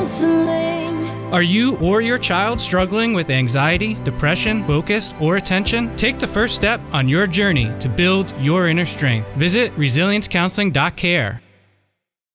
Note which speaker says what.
Speaker 1: Counseling.
Speaker 2: Are you or your child struggling with anxiety, depression, focus, or attention? Take the first step on your journey to build your inner strength. Visit resiliencecounseling.care.